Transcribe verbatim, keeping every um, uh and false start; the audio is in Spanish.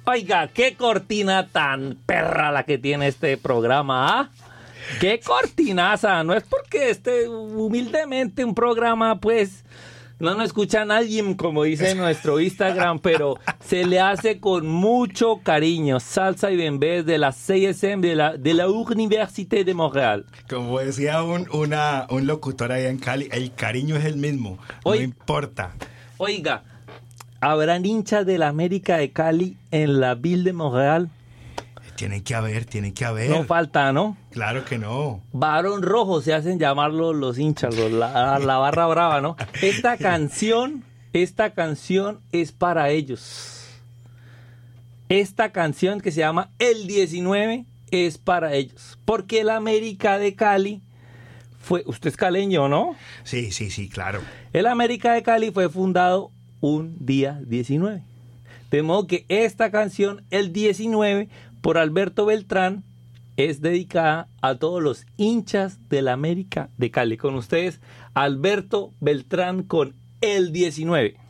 Oiga, qué cortina tan perra la que tiene este programa, ¿ah? Qué cortinaza. No es porque este humildemente un programa, pues, no nos escucha nadie, como dice nuestro Instagram, pero se le hace con mucho cariño. Salsa y Bembé de la C S M de la, de la Université de Montréal. Como decía un, una, un locutor allá en Cali, el cariño es el mismo, Oy, no importa. Oiga, ¿habrán hinchas de la América de Cali en la Ville de Montréal? Tienen que haber, tienen que haber. No falta, ¿no? Claro que no. Barón Rojo se hacen llamarlo los hinchas, los, la, la barra brava, ¿no? Esta canción, esta canción es para ellos. Esta canción que se llama El diecinueve es para ellos. Porque el América de Cali fue, usted es caleño, ¿no? Sí, sí, sí, claro. El América de Cali fue fundado un día diecinueve. De modo que esta canción, El diecinueve, por Alberto Beltrán, es dedicada a todos los hinchas del América de Cali. Con ustedes, Alberto Beltrán con El diecinueve.